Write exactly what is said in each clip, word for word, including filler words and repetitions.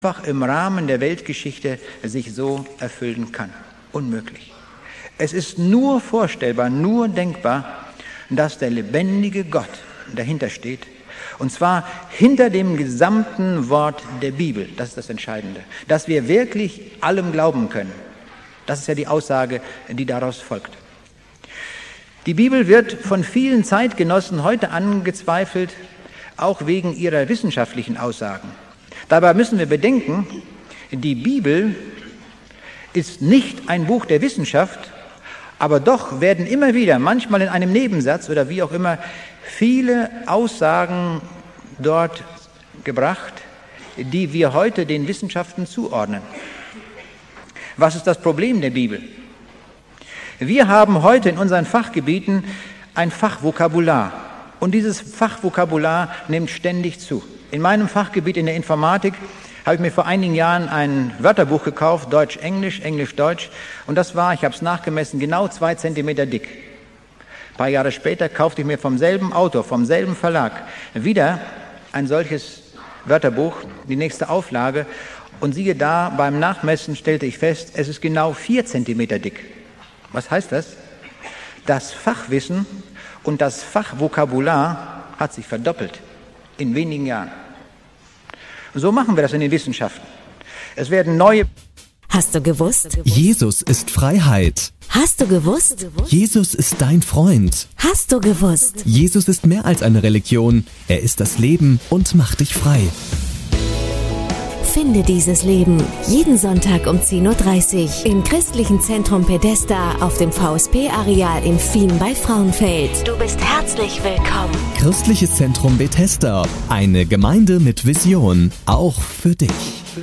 einfach im Rahmen der Weltgeschichte sich so erfüllen kann. Unmöglich. Es ist nur vorstellbar, nur denkbar, dass der lebendige Gott dahinter steht. Und zwar hinter dem gesamten Wort der Bibel. Das ist das Entscheidende. Dass wir wirklich allem glauben können. Das ist ja die Aussage, die daraus folgt. Die Bibel wird von vielen Zeitgenossen heute angezweifelt, auch wegen ihrer wissenschaftlichen Aussagen. Dabei müssen wir bedenken, die Bibel ist nicht ein Buch der Wissenschaft, aber doch werden immer wieder, manchmal in einem Nebensatz oder wie auch immer, viele Aussagen dort gebracht, die wir heute den Wissenschaften zuordnen. Was ist das Problem der Bibel? Wir haben heute in unseren Fachgebieten ein Fachvokabular und dieses Fachvokabular nimmt ständig zu. In meinem Fachgebiet in der Informatik habe ich mir vor einigen Jahren ein Wörterbuch gekauft, Deutsch-Englisch, Englisch-Deutsch, und das war, ich habe es nachgemessen, genau zwei Zentimeter dick. Ein paar Jahre später kaufte ich mir vom selben Autor, vom selben Verlag wieder ein solches Wörterbuch, die nächste Auflage, und siehe da, beim Nachmessen stellte ich fest, es ist genau vier Zentimeter dick. Was heißt das? Das Fachwissen und das Fachvokabular hat sich verdoppelt in wenigen Jahren. So machen wir das in den Wissenschaften. Es werden neue... Hast du gewusst? Jesus ist Freiheit. Hast du gewusst? Jesus ist dein Freund. Hast du gewusst? Jesus ist mehr als eine Religion. Er ist das Leben und macht dich frei. Finde dieses Leben jeden Sonntag um zehn Uhr dreißig im Christlichen Zentrum Bethesda auf dem V S P-Areal in Fien bei Frauenfeld. Du bist herzlich willkommen. Christliches Zentrum Bethesda, eine Gemeinde mit Vision, auch für dich.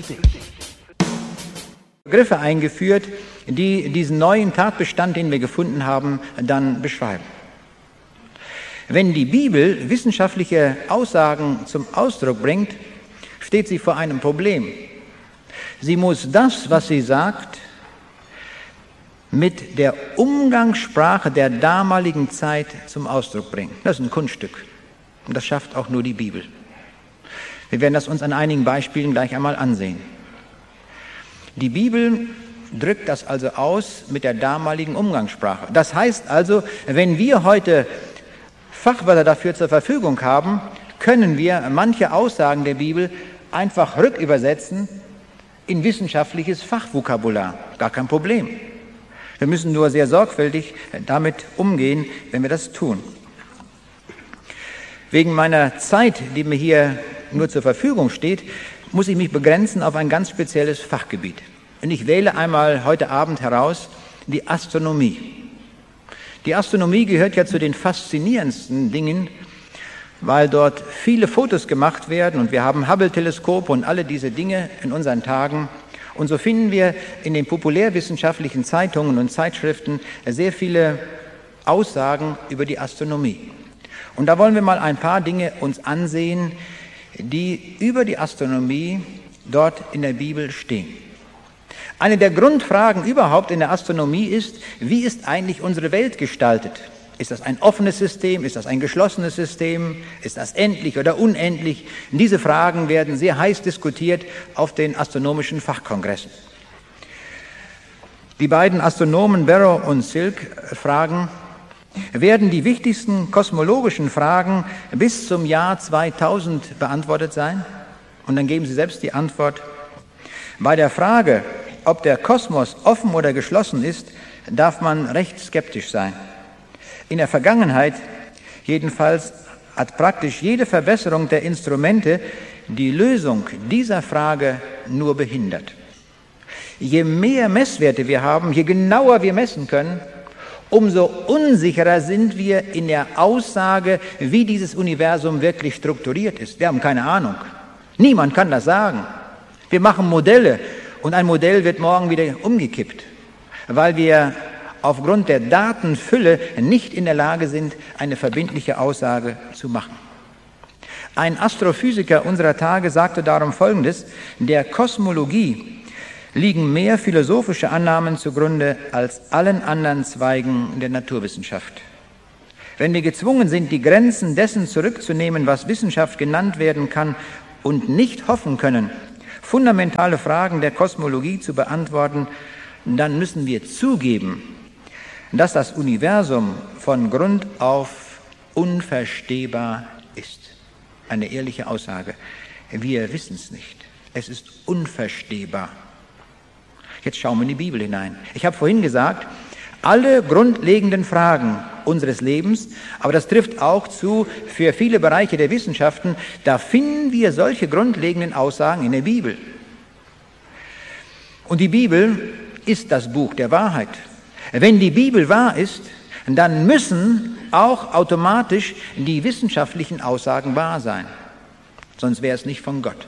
Begriffe eingeführt, die diesen neuen Tatbestand, den wir gefunden haben, dann beschreiben. Wenn die Bibel wissenschaftliche Aussagen zum Ausdruck bringt, steht sie vor einem Problem. Sie muss das, was sie sagt, mit der Umgangssprache der damaligen Zeit zum Ausdruck bringen. Das ist ein Kunststück. Und das schafft auch nur die Bibel. Wir werden das uns an einigen Beispielen gleich einmal ansehen. Die Bibel drückt das also aus mit der damaligen Umgangssprache. Das heißt also, wenn wir heute Fachwörter dafür zur Verfügung haben, können wir manche Aussagen der Bibel einfach rückübersetzen in wissenschaftliches Fachvokabular. Gar kein Problem. Wir müssen nur sehr sorgfältig damit umgehen, wenn wir das tun. Wegen meiner Zeit, die mir hier nur zur Verfügung steht, muss ich mich begrenzen auf ein ganz spezielles Fachgebiet. Und ich wähle einmal heute Abend heraus die Astronomie. Die Astronomie gehört ja zu den faszinierendsten Dingen, weil dort viele Fotos gemacht werden und wir haben Hubble-Teleskope und alle diese Dinge in unseren Tagen. Und so finden wir in den populärwissenschaftlichen Zeitungen und Zeitschriften sehr viele Aussagen über die Astronomie. Und da wollen wir mal ein paar Dinge uns ansehen, die über die Astronomie dort in der Bibel stehen. Eine der Grundfragen überhaupt in der Astronomie ist, wie ist eigentlich unsere Welt gestaltet? Ist das ein offenes System? Ist das ein geschlossenes System? Ist das endlich oder unendlich? Diese Fragen werden sehr heiß diskutiert auf den astronomischen Fachkongressen. Die beiden Astronomen Barrow und Silk fragen, werden die wichtigsten kosmologischen Fragen bis zum Jahr zweitausend beantwortet sein? Und dann geben sie selbst die Antwort, bei der Frage, ob der Kosmos offen oder geschlossen ist, darf man recht skeptisch sein. In der Vergangenheit jedenfalls hat praktisch jede Verbesserung der Instrumente die Lösung dieser Frage nur behindert. Je mehr Messwerte wir haben, je genauer wir messen können, umso unsicherer sind wir in der Aussage, wie dieses Universum wirklich strukturiert ist. Wir haben keine Ahnung. Niemand kann das sagen. Wir machen Modelle und ein Modell wird morgen wieder umgekippt, weil wir aufgrund der Datenfülle nicht in der Lage sind, eine verbindliche Aussage zu machen. Ein Astrophysiker unserer Tage sagte darum Folgendes: Der Kosmologie liegen mehr philosophische Annahmen zugrunde als allen anderen Zweigen der Naturwissenschaft. Wenn wir gezwungen sind, die Grenzen dessen zurückzunehmen, was Wissenschaft genannt werden kann, und nicht hoffen können, fundamentale Fragen der Kosmologie zu beantworten, dann müssen wir zugeben, dass das Universum von Grund auf unverstehbar ist. Eine ehrliche Aussage. Wir wissen es nicht. Es ist unverstehbar. Jetzt schauen wir in die Bibel hinein. Ich habe vorhin gesagt, alle grundlegenden Fragen unseres Lebens, aber das trifft auch zu für viele Bereiche der Wissenschaften, da finden wir solche grundlegenden Aussagen in der Bibel. Und die Bibel ist das Buch der Wahrheit. Wenn die Bibel wahr ist, dann müssen auch automatisch die wissenschaftlichen Aussagen wahr sein. Sonst wäre es nicht von Gott.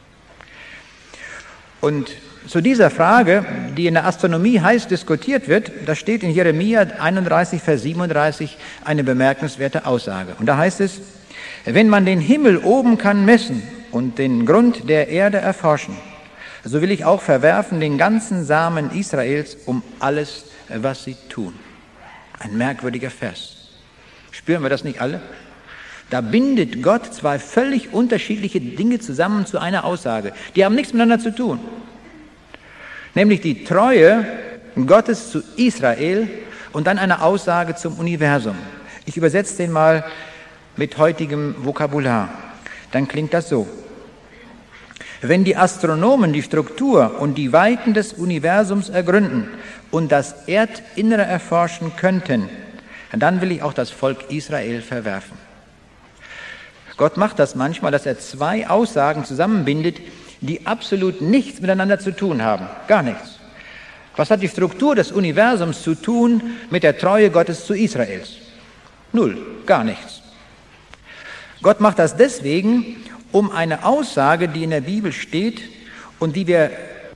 Und zu dieser Frage, die in der Astronomie heiß diskutiert wird, da steht in Jeremia einunddreißig, Vers siebenunddreißig eine bemerkenswerte Aussage. Und da heißt es, wenn man den Himmel oben kann messen und den Grund der Erde erforschen, so will ich auch verwerfen den ganzen Samen Israels um alles, was sie tun. Ein merkwürdiger Vers. Spüren wir das nicht alle? Da bindet Gott zwei völlig unterschiedliche Dinge zusammen zu einer Aussage. Die haben nichts miteinander zu tun. Nämlich die Treue Gottes zu Israel und dann eine Aussage zum Universum. Ich übersetze den mal mit heutigem Vokabular. Dann klingt das so. Wenn die Astronomen die Struktur und die Weiten des Universums ergründen und das Erdinnere erforschen könnten, dann will ich auch das Volk Israel verwerfen. Gott macht das manchmal, dass er zwei Aussagen zusammenbindet, die absolut nichts miteinander zu tun haben. Gar nichts. Was hat die Struktur des Universums zu tun mit der Treue Gottes zu Israels? Null, gar nichts. Gott macht das deswegen, um eine Aussage, die in der Bibel steht und die wir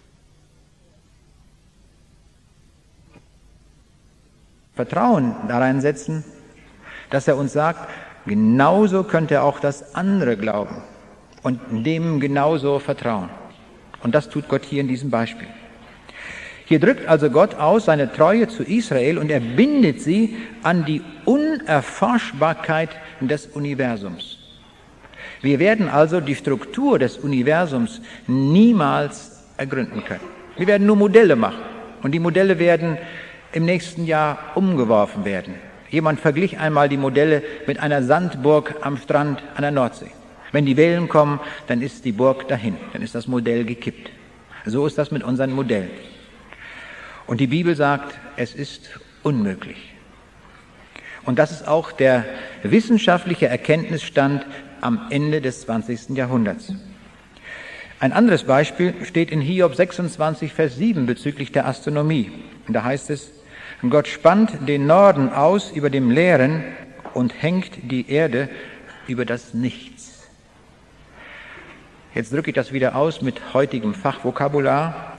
Vertrauen da reinsetzen, dass er uns sagt, genauso könnt ihr auch das andere glauben und dem genauso vertrauen. Und das tut Gott hier in diesem Beispiel. Hier drückt also Gott aus seine Treue zu Israel und er bindet sie an die Unerforschbarkeit des Universums. Wir werden also die Struktur des Universums niemals ergründen können. Wir werden nur Modelle machen und die Modelle werden im nächsten Jahr umgeworfen werden. Jemand verglich einmal die Modelle mit einer Sandburg am Strand an der Nordsee. Wenn die Wellen kommen, dann ist die Burg dahin, dann ist das Modell gekippt. So ist das mit unseren Modellen. Und die Bibel sagt, es ist unmöglich. Und das ist auch der wissenschaftliche Erkenntnisstand am Ende des zwanzigsten Jahrhunderts. Ein anderes Beispiel steht in Hiob sechsundzwanzig, Vers sieben bezüglich der Astronomie. Und da heißt es, Gott spannt den Norden aus über dem Leeren und hängt die Erde über das Nichts. Jetzt drücke ich das wieder aus mit heutigem Fachvokabular.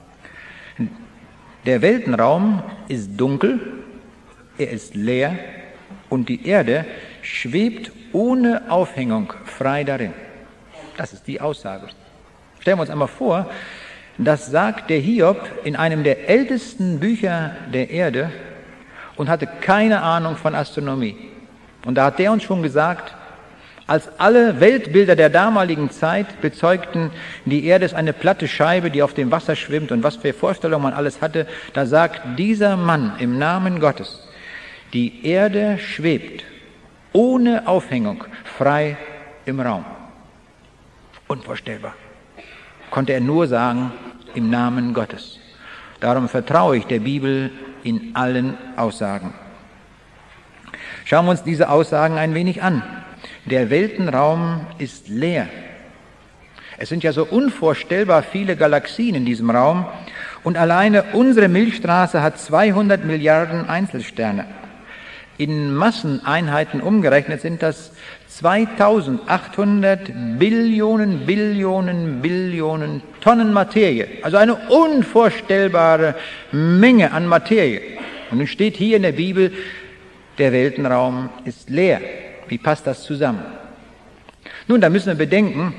Der Weltenraum ist dunkel, er ist leer und die Erde schwebt ohne Aufhängung frei darin. Das ist die Aussage. Stellen wir uns einmal vor, das sagt der Hiob in einem der ältesten Bücher der Erde und hatte keine Ahnung von Astronomie. Und da hat der uns schon gesagt, als alle Weltbilder der damaligen Zeit bezeugten, die Erde ist eine platte Scheibe, die auf dem Wasser schwimmt und was für Vorstellungen man alles hatte, da sagt dieser Mann im Namen Gottes, die Erde schwebt ohne Aufhängung frei im Raum. Unvorstellbar. Konnte er nur sagen, im Namen Gottes. Darum vertraue ich der Bibel in allen Aussagen. Schauen wir uns diese Aussagen ein wenig an. Der Weltenraum ist leer. Es sind ja so unvorstellbar viele Galaxien in diesem Raum und alleine unsere Milchstraße hat zweihundert Milliarden Einzelsterne. In Masseneinheiten umgerechnet sind das zweitausendachthundert Billionen, Billionen, Billionen Tonnen Materie. Also eine unvorstellbare Menge an Materie. Und nun steht hier in der Bibel, der Weltenraum ist leer. Wie passt das zusammen? Nun, da müssen wir bedenken,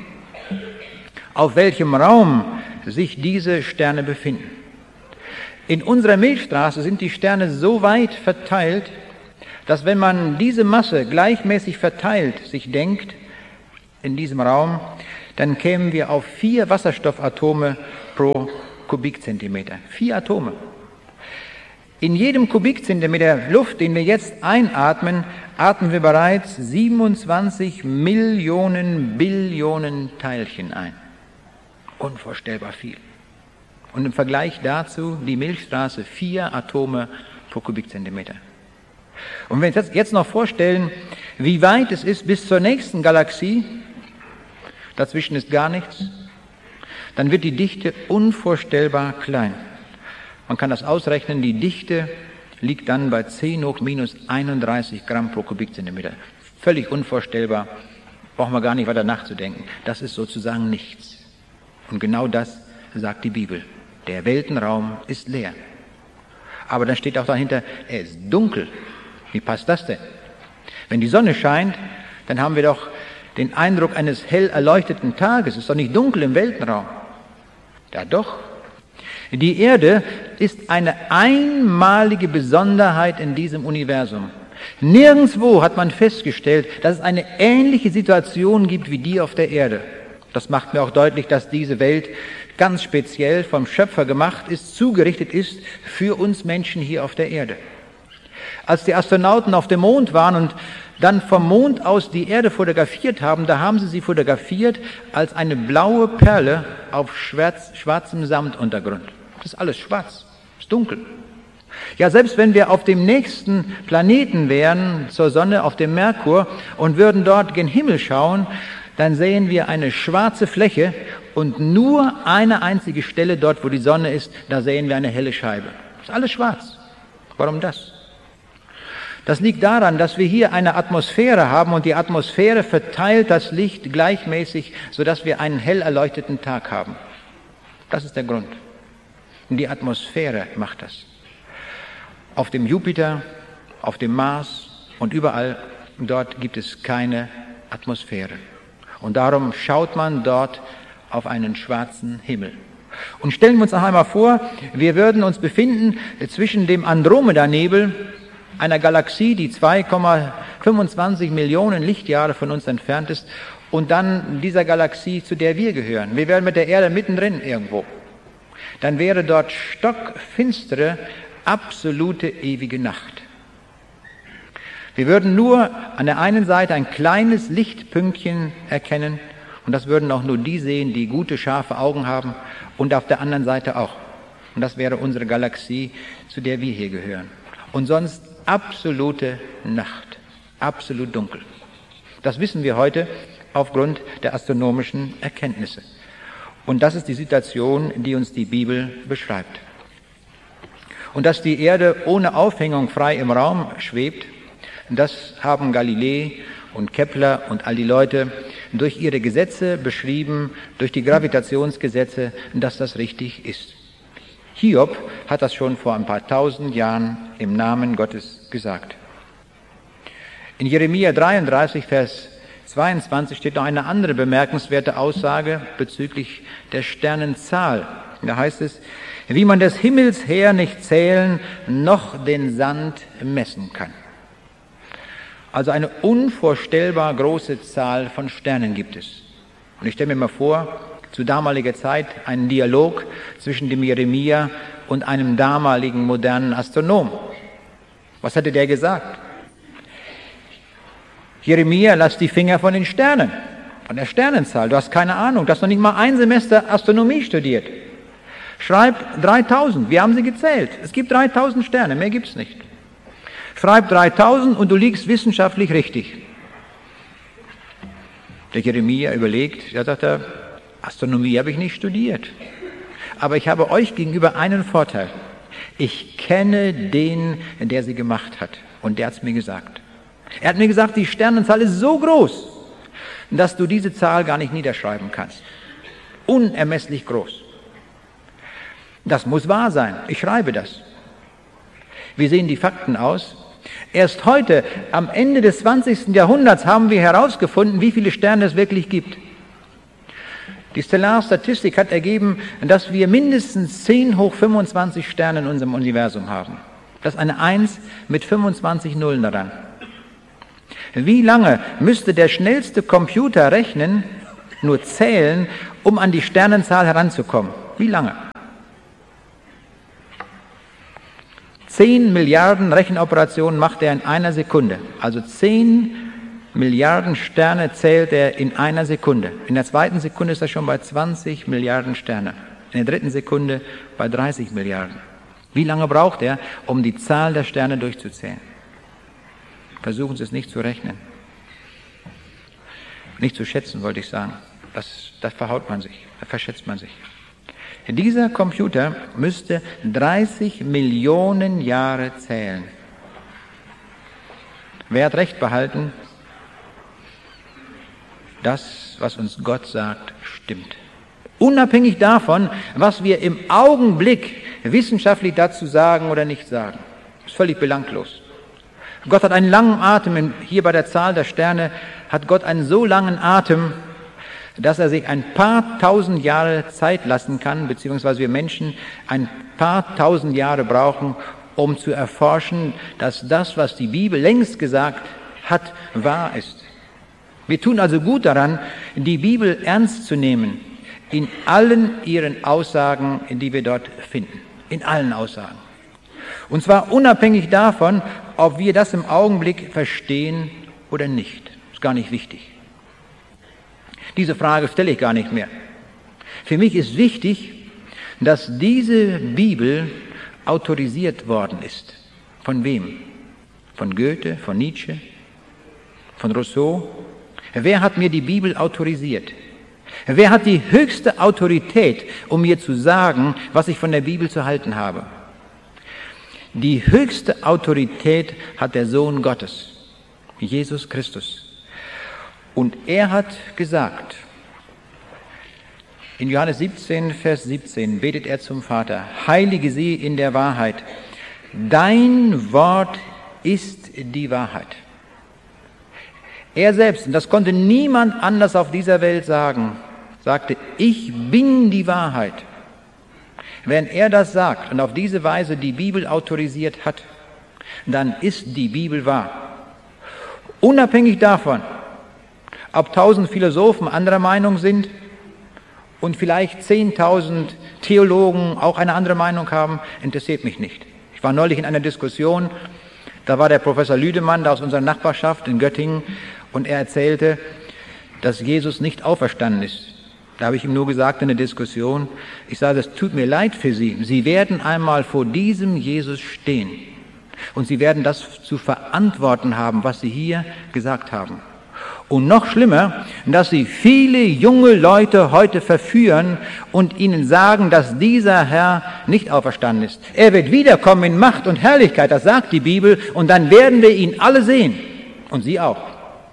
auf welchem Raum sich diese Sterne befinden. In unserer Milchstraße sind die Sterne so weit verteilt, dass wenn man diese Masse gleichmäßig verteilt sich denkt, in diesem Raum, dann kämen wir auf vier Wasserstoffatome pro Kubikzentimeter. Vier Atome. In jedem Kubikzentimeter Luft, den wir jetzt einatmen, atmen wir bereits siebenundzwanzig Millionen Billionen Teilchen ein. Unvorstellbar viel. Und im Vergleich dazu die Milchstraße vier Atome pro Kubikzentimeter. Und wenn wir uns jetzt noch vorstellen, wie weit es ist bis zur nächsten Galaxie, dazwischen ist gar nichts, dann wird die Dichte unvorstellbar klein. Man kann das ausrechnen, die Dichte liegt dann bei zehn hoch minus einunddreißig Gramm pro Kubikzentimeter. Völlig unvorstellbar, brauchen wir gar nicht weiter nachzudenken. Das ist sozusagen nichts. Und genau das sagt die Bibel. Der Weltenraum ist leer. Aber dann steht auch dahinter, er ist dunkel. Wie passt das denn? Wenn die Sonne scheint, dann haben wir doch den Eindruck eines hell erleuchteten Tages. Es ist doch nicht dunkel im Weltenraum. Ja doch. Die Erde ist eine einmalige Besonderheit in diesem Universum. Nirgendwo hat man festgestellt, dass es eine ähnliche Situation gibt wie die auf der Erde. Das macht mir auch deutlich, dass diese Welt ganz speziell vom Schöpfer gemacht ist, zugerichtet ist für uns Menschen hier auf der Erde. Als die Astronauten auf dem Mond waren und dann vom Mond aus die Erde fotografiert haben, da haben sie sie fotografiert als eine blaue Perle auf schwarz, schwarzem Samtuntergrund. Das ist alles schwarz, ist dunkel. Ja, selbst wenn wir auf dem nächsten Planeten wären, zur Sonne, auf dem Merkur, und würden dort gen Himmel schauen, dann sehen wir eine schwarze Fläche und nur eine einzige Stelle dort, wo die Sonne ist, da sehen wir eine helle Scheibe. Das ist alles schwarz. Warum das? Das liegt daran, dass wir hier eine Atmosphäre haben und die Atmosphäre verteilt das Licht gleichmäßig, sodass wir einen hell erleuchteten Tag haben. Das ist der Grund. Und die Atmosphäre macht das. Auf dem Jupiter, auf dem Mars und überall dort gibt es keine Atmosphäre. Und darum schaut man dort auf einen schwarzen Himmel. Und stellen wir uns noch einmal vor, wir würden uns befinden zwischen dem Andromeda-Nebel, einer Galaxie, die zwei Komma fünfundzwanzig Millionen Lichtjahre von uns entfernt ist, und dann dieser Galaxie, zu der wir gehören. Wir wären mit der Erde mittendrin irgendwo. Dann wäre dort stockfinstere, absolute, ewige Nacht. Wir würden nur an der einen Seite ein kleines Lichtpünktchen erkennen, und das würden auch nur die sehen, die gute, scharfe Augen haben, und auf der anderen Seite auch. Und das wäre unsere Galaxie, zu der wir hier gehören. Und sonst absolute Nacht, absolut dunkel. Das wissen wir heute aufgrund der astronomischen Erkenntnisse. Und das ist die Situation, die uns die Bibel beschreibt. Und dass die Erde ohne Aufhängung frei im Raum schwebt, das haben Galilei und Kepler und all die Leute durch ihre Gesetze beschrieben, durch die Gravitationsgesetze, dass das richtig ist. Hiob hat das schon vor ein paar tausend Jahren im Namen Gottes gesagt. In Jeremia dreiunddreißig, Vers zweiundzwanzig steht noch eine andere bemerkenswerte Aussage bezüglich der Sternenzahl. Da heißt es, wie man des Himmels her nicht zählen, noch den Sand messen kann. Also eine unvorstellbar große Zahl von Sternen gibt es. Und ich stelle mir mal vor, zu damaliger Zeit einen Dialog zwischen dem Jeremia und einem damaligen modernen Astronom. Was hatte der gesagt? Jeremia, lass die Finger von den Sternen, von der Sternenzahl. Du hast keine Ahnung, du hast noch nicht mal ein Semester Astronomie studiert. Schreib dreitausend, wir haben sie gezählt. Es gibt dreitausend Sterne, mehr gibt es nicht. Schreib dreitausend und du liegst wissenschaftlich richtig. Der Jeremia überlegt, da sagt er, Astronomie habe ich nicht studiert. Aber ich habe euch gegenüber einen Vorteil. Ich kenne den, der sie gemacht hat. Und der hat es mir gesagt. Er hat mir gesagt, die Sternenzahl ist so groß, dass du diese Zahl gar nicht niederschreiben kannst. Unermesslich groß. Das muss wahr sein. Ich schreibe das. Wie sehen die Fakten aus? Erst heute, am Ende des zwanzigsten Jahrhunderts, haben wir herausgefunden, wie viele Sterne es wirklich gibt. Die Stellarstatistik hat ergeben, dass wir mindestens zehn hoch fünfundzwanzig Sterne in unserem Universum haben. Das ist eine eins mit fünfundzwanzig Nullen daran. Wie lange müsste der schnellste Computer rechnen, nur zählen, um an die Sternenzahl heranzukommen. Wie lange? Zehn Milliarden Rechenoperationen macht er in einer Sekunde. Also zehn Milliarden Sterne zählt er in einer Sekunde. In der zweiten Sekunde ist er schon bei zwanzig Milliarden Sterne. In der dritten Sekunde bei dreißig Milliarden. Wie lange braucht er, um die Zahl der Sterne durchzuzählen? Versuchen Sie es nicht zu rechnen. Nicht zu schätzen, wollte ich sagen. Das, das verhaut man sich, da verschätzt man sich. Dieser Computer müsste dreißig Millionen Jahre zählen. Wer hat Recht behalten? Das, was uns Gott sagt, stimmt. Unabhängig davon, was wir im Augenblick wissenschaftlich dazu sagen oder nicht sagen. Ist völlig belanglos. Gott hat einen langen Atem. Hier bei der Zahl der Sterne hat Gott einen so langen Atem, dass er sich ein paar tausend Jahre Zeit lassen kann, beziehungsweise wir Menschen ein paar tausend Jahre brauchen, um zu erforschen, dass das, was die Bibel längst gesagt hat, wahr ist. Wir tun also gut daran, die Bibel ernst zu nehmen, in allen ihren Aussagen, die wir dort finden. In allen Aussagen. Und zwar unabhängig davon, ob wir das im Augenblick verstehen oder nicht. Ist gar nicht wichtig. Diese Frage stelle ich gar nicht mehr. Für mich ist wichtig, dass diese Bibel autorisiert worden ist. Von wem? Von Goethe, von Nietzsche, von Rousseau? Wer hat mir die Bibel autorisiert? Wer hat die höchste Autorität, um mir zu sagen, was ich von der Bibel zu halten habe? Die höchste Autorität hat der Sohn Gottes, Jesus Christus. Und er hat gesagt, in Johannes siebzehn, Vers siebzehn, betet er zum Vater, heilige sie in der Wahrheit. Dein Wort ist die Wahrheit. Er selbst, und das konnte niemand anders auf dieser Welt sagen, sagte, ich bin die Wahrheit. Wenn er das sagt und auf diese Weise die Bibel autorisiert hat, dann ist die Bibel wahr. Unabhängig davon, ob tausend Philosophen anderer Meinung sind und vielleicht zehntausend Theologen auch eine andere Meinung haben, interessiert mich nicht. Ich war neulich in einer Diskussion, da war der Professor Lüdemann, da aus unserer Nachbarschaft in Göttingen, und er erzählte, dass Jesus nicht auferstanden ist. Da habe ich ihm nur gesagt in der Diskussion, ich sage, es tut mir leid für Sie. Sie werden einmal vor diesem Jesus stehen und Sie werden das zu verantworten haben, was Sie hier gesagt haben. Und noch schlimmer, dass Sie viele junge Leute heute verführen und ihnen sagen, dass dieser Herr nicht auferstanden ist. Er wird wiederkommen in Macht und Herrlichkeit, das sagt die Bibel, und dann werden wir ihn alle sehen. Und Sie auch.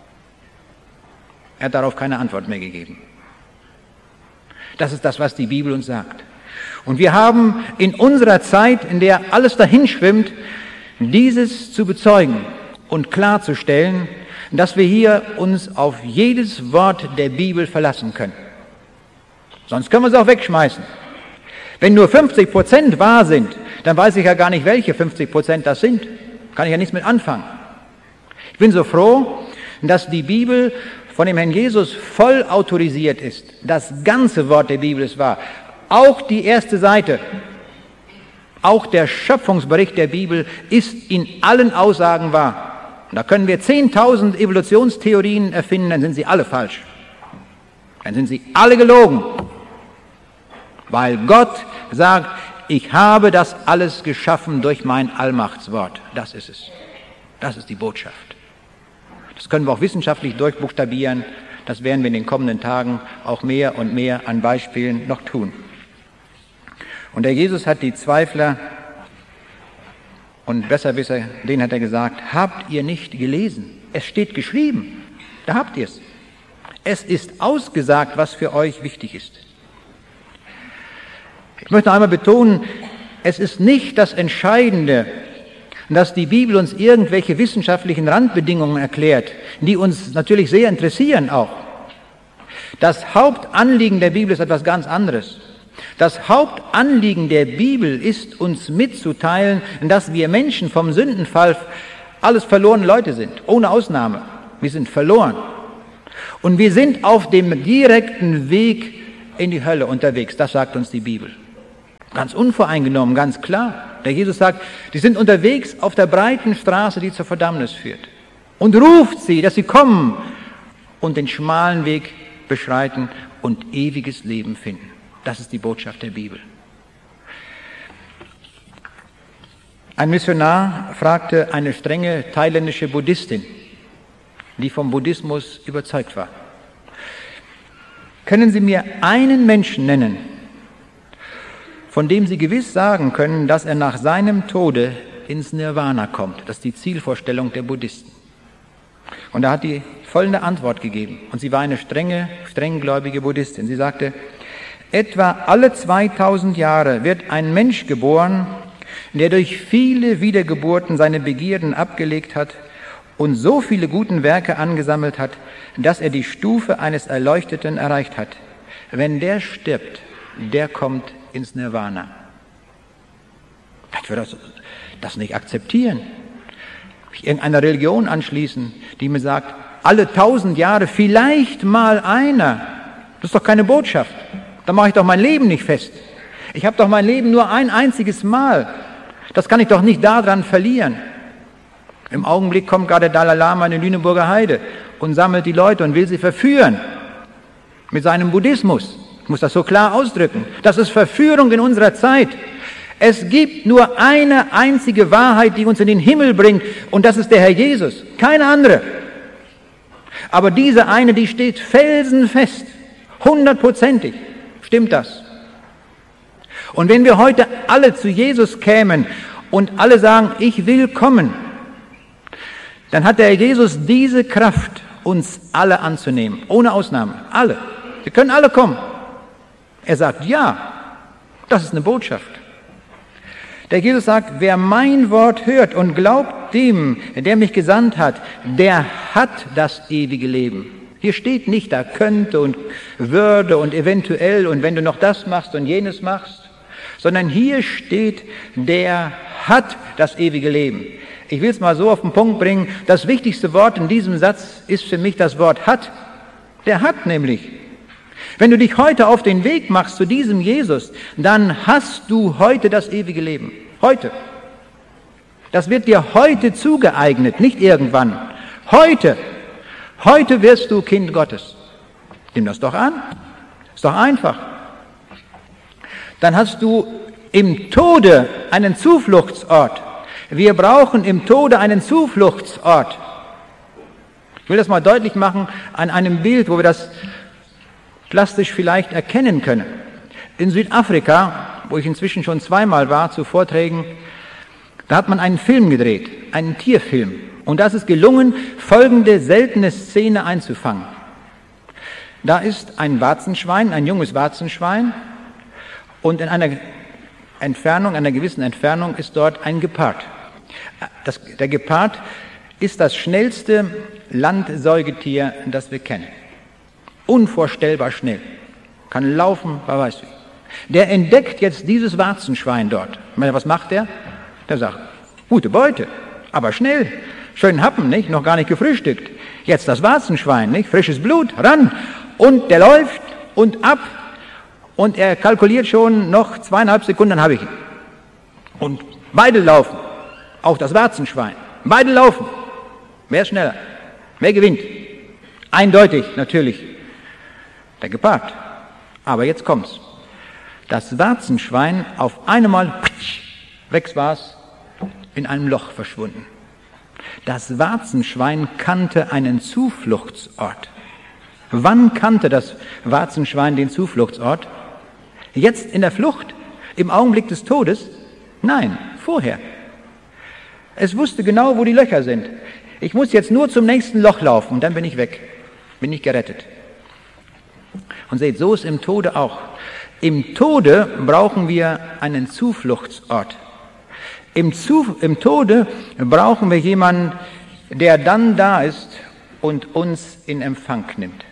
Er hat darauf keine Antwort mehr gegeben. Das ist das, was die Bibel uns sagt. Und wir haben in unserer Zeit, in der alles dahinschwimmt, dieses zu bezeugen und klarzustellen, dass wir hier uns auf jedes Wort der Bibel verlassen können. Sonst können wir es auch wegschmeißen. Wenn nur fünfzig Prozent wahr sind, dann weiß ich ja gar nicht, welche fünfzig Prozent das sind. Kann ich ja nichts mit anfangen. Ich bin so froh, dass die Bibel von dem Herrn Jesus voll autorisiert ist. Das ganze Wort der Bibel ist wahr. Auch die erste Seite, auch der Schöpfungsbericht der Bibel ist in allen Aussagen wahr. Und da können wir zehntausend Evolutionstheorien erfinden, dann sind sie alle falsch. Dann sind sie alle gelogen. Weil Gott sagt, ich habe das alles geschaffen durch mein Allmachtswort. Das ist es. Das ist die Botschaft. Das können wir auch wissenschaftlich durchbuchstabieren. Das werden wir in den kommenden Tagen auch mehr und mehr an Beispielen noch tun. Und der Jesus hat die Zweifler und Besserwisser, denen hat er gesagt, habt ihr nicht gelesen? Es steht geschrieben. Da habt ihr es. Es ist ausgesagt, was für euch wichtig ist. Ich möchte noch einmal betonen, es ist nicht das Entscheidende, dass die Bibel uns irgendwelche wissenschaftlichen Randbedingungen erklärt, die uns natürlich sehr interessieren auch. Das Hauptanliegen der Bibel ist etwas ganz anderes. Das Hauptanliegen der Bibel ist, uns mitzuteilen, dass wir Menschen vom Sündenfall alles verlorene Leute sind, ohne Ausnahme. Wir sind verloren. Und wir sind auf dem direkten Weg in die Hölle unterwegs. Das sagt uns die Bibel. Ganz unvoreingenommen, ganz klar. Der Jesus sagt, die sind unterwegs auf der breiten Straße, die zur Verdammnis führt. Und ruft sie, dass sie kommen und den schmalen Weg beschreiten und ewiges Leben finden. Das ist die Botschaft der Bibel. Ein Missionar fragte eine strenge thailändische Buddhistin, die vom Buddhismus überzeugt war: Können Sie mir einen Menschen nennen, von dem Sie gewiss sagen können, dass er nach seinem Tode ins Nirvana kommt? Das ist die Zielvorstellung der Buddhisten. Und da hat die folgende Antwort gegeben. Und sie war eine strenge, strenggläubige Buddhistin. Sie sagte: Etwa alle zweitausend Jahre wird ein Mensch geboren, der durch viele Wiedergeburten seine Begierden abgelegt hat und so viele guten Werke angesammelt hat, dass er die Stufe eines Erleuchteten erreicht hat. Wenn der stirbt, der kommt ins Nirvana. Ich würde das, das nicht akzeptieren. Ich irgendeiner Religion anschließen, die mir sagt, alle tausend Jahre vielleicht mal einer. Das ist doch keine Botschaft. Da mache ich doch mein Leben nicht fest. Ich habe doch mein Leben nur ein einziges Mal. Das kann ich doch nicht daran verlieren. Im Augenblick kommt gerade der Dalai Lama in die Lüneburger Heide und sammelt die Leute und will sie verführen mit seinem Buddhismus. Ich muss das so klar ausdrücken. Das ist Verführung in unserer Zeit. Es gibt nur eine einzige Wahrheit, die uns in den Himmel bringt, und das ist der Herr Jesus, keine andere. Aber diese eine, die steht felsenfest, hundertprozentig, stimmt das. Und wenn wir heute alle zu Jesus kämen und alle sagen, ich will kommen, dann hat der Herr Jesus diese Kraft, uns alle anzunehmen, ohne Ausnahme, alle. Wir können alle kommen. Er sagt, ja, das ist eine Botschaft. Der Jesus sagt, wer mein Wort hört und glaubt dem, der mich gesandt hat, der hat das ewige Leben. Hier steht nicht, da könnte und würde und eventuell und wenn du noch das machst und jenes machst, sondern hier steht, der hat das ewige Leben. Ich will es mal so auf den Punkt bringen, das wichtigste Wort in diesem Satz ist für mich das Wort hat. Der hat nämlich. Wenn du dich heute auf den Weg machst zu diesem Jesus, dann hast du heute das ewige Leben. Heute. Das wird dir heute zugeeignet, nicht irgendwann. Heute. Heute wirst du Kind Gottes. Nimm das doch an. Ist doch einfach. Dann hast du im Tode einen Zufluchtsort. Wir brauchen im Tode einen Zufluchtsort. Ich will das mal deutlich machen an einem Bild, wo wir das plastisch vielleicht erkennen können. In Südafrika, wo ich inzwischen schon zweimal war zu Vorträgen, da hat man einen Film gedreht, einen Tierfilm. Und da ist es gelungen, folgende seltene Szene einzufangen. Da ist ein Warzenschwein, ein junges Warzenschwein, und in einer Entfernung, einer gewissen Entfernung ist dort ein Gepard. Das, der Gepard ist das schnellste Landsäugetier, das wir kennen. Unvorstellbar schnell. Kann laufen, wer weiß wie. Der entdeckt jetzt dieses Warzenschwein dort. Was macht der? Der sagt, gute Beute, aber schnell. Schön Happen, nicht? Noch gar nicht gefrühstückt. Jetzt das Warzenschwein, nicht? Frisches Blut, ran. Und der läuft und ab. Und er kalkuliert schon noch zweieinhalb Sekunden, dann habe ich ihn. Und beide laufen. Auch das Warzenschwein. Beide laufen. Wer ist schneller? Wer gewinnt? Eindeutig, natürlich. Der Gepard. Aber jetzt kommt's. Das Warzenschwein auf einmal, weg war's, in einem Loch verschwunden. Das Warzenschwein kannte einen Zufluchtsort. Wann kannte das Warzenschwein den Zufluchtsort? Jetzt in der Flucht? Im Augenblick des Todes? Nein, vorher. Es wusste genau, wo die Löcher sind. Ich muss jetzt nur zum nächsten Loch laufen und dann bin ich weg. Bin ich gerettet. Und seht, so ist im Tode auch. Im Tode brauchen wir einen Zufluchtsort. Im, Zu, im Tode brauchen wir jemanden, der dann da ist und uns in Empfang nimmt.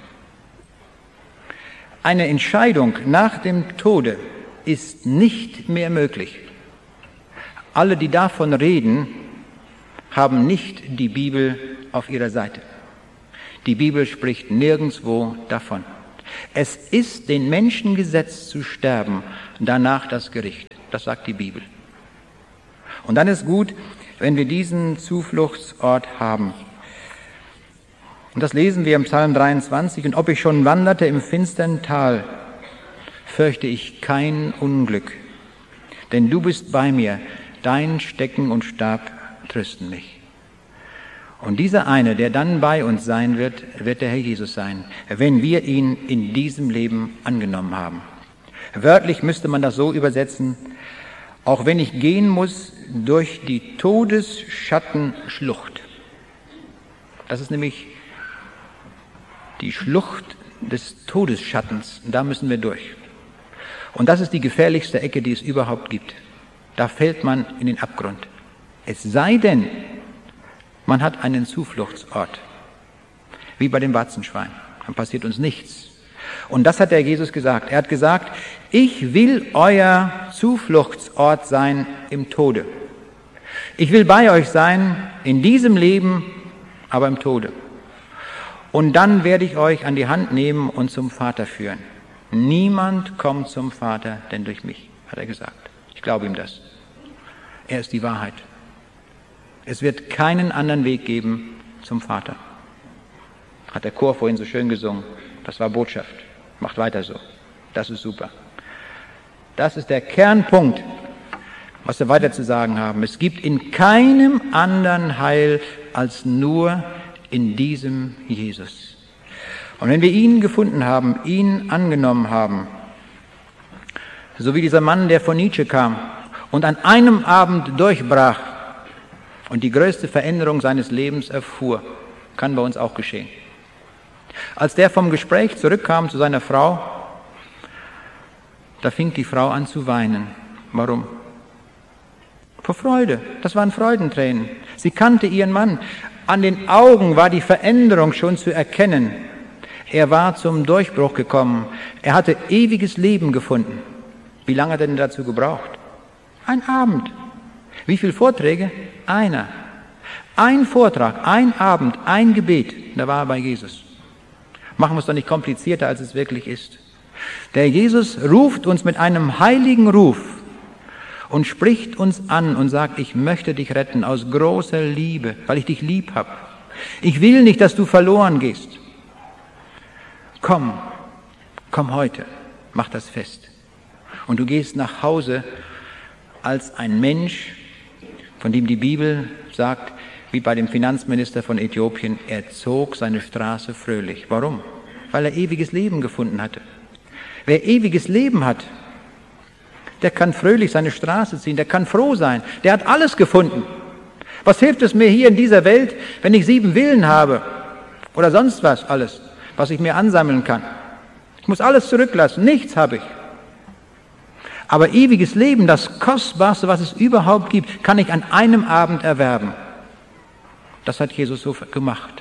Eine Entscheidung nach dem Tode ist nicht mehr möglich. Alle, die davon reden, haben nicht die Bibel auf ihrer Seite. Die Bibel spricht nirgendwo davon. Es ist den Menschen gesetzt zu sterben, danach das Gericht. Das sagt die Bibel. Und dann ist gut, wenn wir diesen Zufluchtsort haben. Und das lesen wir im Psalm dreiundzwanzig. Und ob ich schon wanderte im finstern Tal, fürchte ich kein Unglück. Denn du bist bei mir, dein Stecken und Stab trösten mich. Und dieser eine, der dann bei uns sein wird, wird der Herr Jesus sein, wenn wir ihn in diesem Leben angenommen haben. Wörtlich müsste man das so übersetzen: Auch wenn ich gehen muss durch die Todesschattenschlucht. Das ist nämlich die Schlucht des Todesschattens. Da müssen wir durch. Und das ist die gefährlichste Ecke, die es überhaupt gibt. Da fällt man in den Abgrund. Es sei denn, man hat einen Zufluchtsort, wie bei dem Warzenschwein. Dann passiert uns nichts. Und das hat der Jesus gesagt. Er hat gesagt, ich will euer Zufluchtsort sein im Tode. Ich will bei euch sein in diesem Leben, aber im Tode. Und dann werde ich euch an die Hand nehmen und zum Vater führen. Niemand kommt zum Vater, denn durch mich, hat er gesagt. Ich glaube ihm das. Er ist die Wahrheit. Es wird keinen anderen Weg geben zum Vater. Hat der Chor vorhin so schön gesungen. Das war Botschaft. Macht weiter so. Das ist super. Das ist der Kernpunkt, was wir weiter zu sagen haben. Es gibt in keinem anderen Heil als nur in diesem Jesus. Und wenn wir ihn gefunden haben, ihn angenommen haben, so wie dieser Mann, der von Nietzsche kam und an einem Abend durchbrach und die größte Veränderung seines Lebens erfuhr, kann bei uns auch geschehen. Als der vom Gespräch zurückkam zu seiner Frau, da fing die Frau an zu weinen. Warum? Vor Freude. Das waren Freudentränen. Sie kannte ihren Mann. An den Augen war die Veränderung schon zu erkennen. Er war zum Durchbruch gekommen. Er hatte ewiges Leben gefunden. Wie lange hat er denn dazu gebraucht? Ein Abend. Wie viele Vorträge? Einer. Ein Vortrag, ein Abend, ein Gebet. Da war er bei Jesus. Machen wir es doch nicht komplizierter, als es wirklich ist. Der Jesus ruft uns mit einem heiligen Ruf und spricht uns an und sagt, ich möchte dich retten aus großer Liebe, weil ich dich lieb habe. Ich will nicht, dass du verloren gehst. Komm, komm heute, mach das fest. Und du gehst nach Hause als ein Mensch, von dem die Bibel sagt, wie bei dem Finanzminister von Äthiopien, er zog seine Straße fröhlich. Warum? Weil er ewiges Leben gefunden hatte. Wer ewiges Leben hat, der kann fröhlich seine Straße ziehen, der kann froh sein, der hat alles gefunden. Was hilft es mir hier in dieser Welt, wenn ich sieben Villen habe oder sonst was alles, was ich mir ansammeln kann? Ich muss alles zurücklassen, nichts habe ich. Aber ewiges Leben, das Kostbarste, was es überhaupt gibt, kann ich an einem Abend erwerben. Das hat Jesus so gemacht.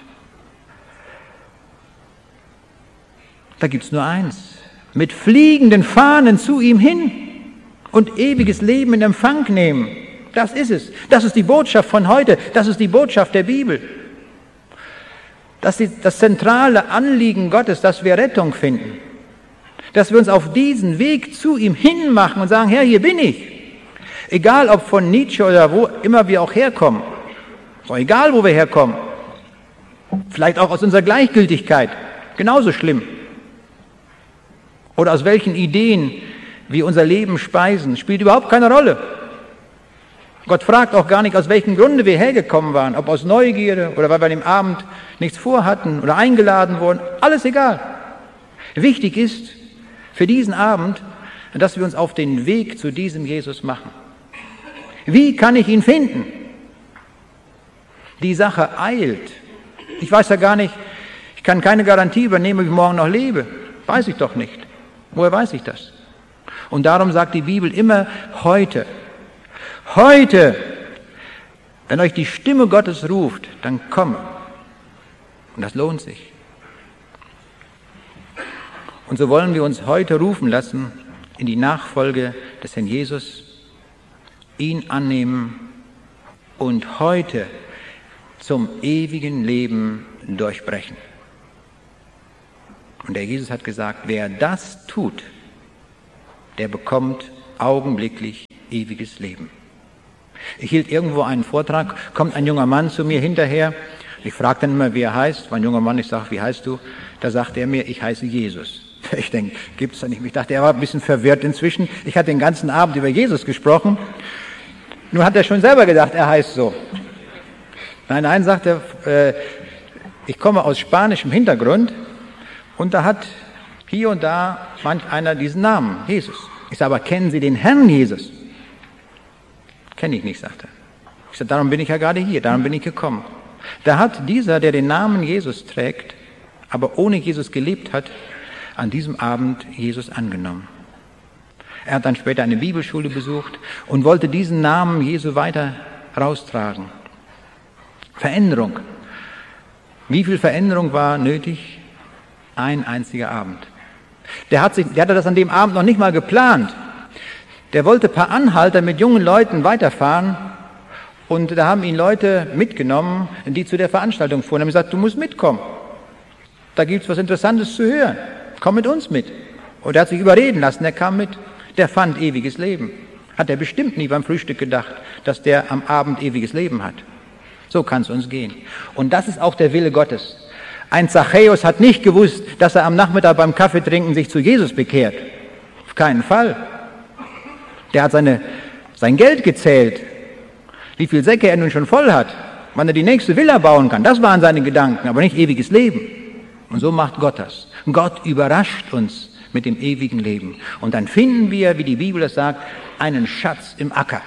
Da gibt es nur eins. Mit fliegenden Fahnen zu ihm hin und ewiges Leben in Empfang nehmen. Das ist es. Das ist die Botschaft von heute. Das ist die Botschaft der Bibel. Das ist das zentrale Anliegen Gottes, dass wir Rettung finden. Dass wir uns auf diesen Weg zu ihm hinmachen und sagen, Herr, hier bin ich. Egal ob von Nietzsche oder wo immer wir auch herkommen. Ist auch egal, wo wir herkommen. Vielleicht auch aus unserer Gleichgültigkeit. Genauso schlimm. Oder aus welchen Ideen wir unser Leben speisen. Spielt überhaupt keine Rolle. Gott fragt auch gar nicht, aus welchem Grunde wir hergekommen waren. Ob aus Neugierde oder weil wir an dem Abend nichts vorhatten oder eingeladen wurden. Alles egal. Wichtig ist für diesen Abend, dass wir uns auf den Weg zu diesem Jesus machen. Wie kann ich ihn finden? Die Sache eilt. Ich weiß ja gar nicht, ich kann keine Garantie übernehmen, ob ich morgen noch lebe. Weiß ich doch nicht. Woher weiß ich das? Und darum sagt die Bibel immer heute. Heute, wenn euch die Stimme Gottes ruft, dann komme. Und das lohnt sich. Und so wollen wir uns heute rufen lassen in die Nachfolge des Herrn Jesus, ihn annehmen und heute zum ewigen Leben durchbrechen. Und der Jesus hat gesagt, wer das tut, der bekommt augenblicklich ewiges Leben. Ich hielt irgendwo einen Vortrag, kommt ein junger Mann zu mir hinterher. Ich frage dann immer, wie er heißt. Mein junger Mann, ich sage, wie heißt du? Da sagt er mir, ich heiße Jesus. Ich denke, gibt's da nicht? Ich dachte, er war ein bisschen verwirrt inzwischen. Ich hatte den ganzen Abend über Jesus gesprochen. Nun hat er schon selber gedacht, er heißt so. Nein, nein, sagt er, äh, ich komme aus spanischem Hintergrund und da hat hier und da manch einer diesen Namen, Jesus. Ich sage, aber kennen Sie den Herrn Jesus? Kenne ich nicht, sagt er. Ich sage, darum bin ich ja gerade hier, darum bin ich gekommen. Da hat dieser, der den Namen Jesus trägt, aber ohne Jesus gelebt hat, an diesem Abend Jesus angenommen. Er hat dann später eine Bibelschule besucht und wollte diesen Namen Jesu weiter raustragen. Veränderung. Wie viel Veränderung war nötig? Ein einziger Abend. Der, hat sich, der hatte das an dem Abend noch nicht mal geplant. Der wollte per Anhalter mit jungen Leuten weiterfahren und da haben ihn Leute mitgenommen, die zu der Veranstaltung fuhren. Und haben gesagt, du musst mitkommen. Da gibt es was Interessantes zu hören. Komm mit uns mit. Und er hat sich überreden lassen, er kam mit. Der fand ewiges Leben. Hat er bestimmt nie beim Frühstück gedacht, dass der am Abend ewiges Leben hat. So kann es uns gehen. Und das ist auch der Wille Gottes. Ein Zachäus hat nicht gewusst, dass er am Nachmittag beim Kaffeetrinken sich zu Jesus bekehrt. Auf keinen Fall. Der hat seine, sein Geld gezählt, wie viel Säcke er nun schon voll hat, wann er die nächste Villa bauen kann. Das waren seine Gedanken, aber nicht ewiges Leben. Und so macht Gott das. Gott überrascht uns mit dem ewigen Leben. Und dann finden wir, wie die Bibel das sagt, einen Schatz im Acker.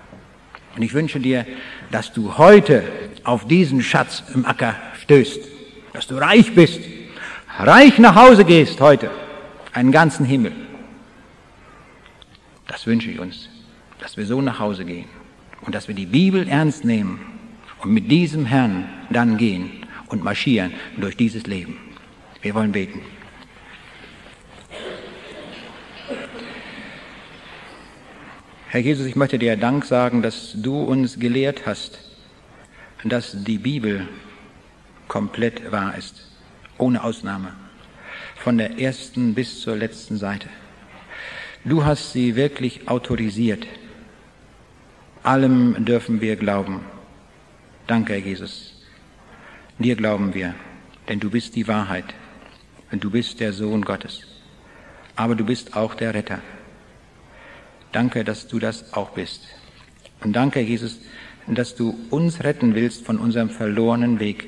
Und ich wünsche dir, dass du heute auf diesen Schatz im Acker stößt. Dass du reich bist. Reich nach Hause gehst heute. Einen ganzen Himmel. Das wünsche ich uns. Dass wir so nach Hause gehen. Und dass wir die Bibel ernst nehmen. Und mit diesem Herrn dann gehen und marschieren durch dieses Leben. Wir wollen beten. Herr Jesus, ich möchte dir Dank sagen, dass du uns gelehrt hast, dass die Bibel komplett wahr ist, ohne Ausnahme, von der ersten bis zur letzten Seite. Du hast sie wirklich autorisiert. Allem dürfen wir glauben. Danke, Herr Jesus. Dir glauben wir, denn du bist die Wahrheit und du bist der Sohn Gottes. Aber du bist auch der Retter. Danke, dass du das auch bist. Und danke, Herr Jesus, dass du uns retten willst von unserem verlorenen Weg.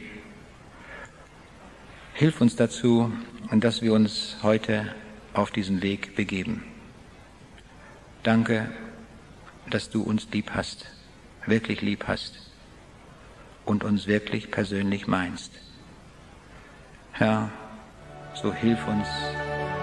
Hilf uns dazu, dass wir uns heute auf diesen Weg begeben. Danke, dass du uns lieb hast, wirklich lieb hast und uns wirklich persönlich meinst. Herr, so hilf uns